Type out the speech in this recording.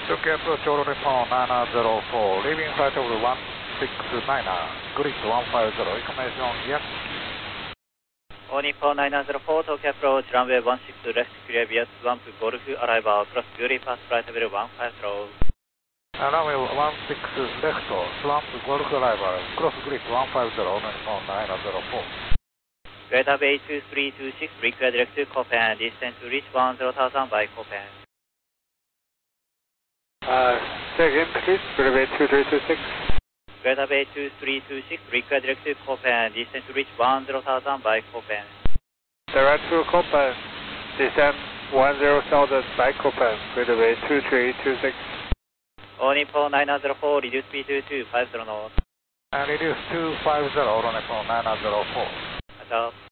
Tokyo approach Oro Nippon 904, leaving flight over 169, grid 150, information yes. All Nippon 904, Tokyo approach, runway 16 left, clear via Swamp Golf, arrival, cross Beauty Pass, flight level 150. Runway 16 left, Swamp Golf, arrival, cross grid 150, Nippon 904. Greater Bay 2326, require direct to Copen, distance to reach 10,000 by Copen. Say again, please. Greater Bay 2326. Greater Bay 2326, require direct to Copen, distance to reach 10,000 by Copen. Direct to Copen, descend 10,000 by Copen, Greater Bay 2326. All Nippon 904, reduce speed to 250 knots. And reduce 250, Nippon 904. That's all.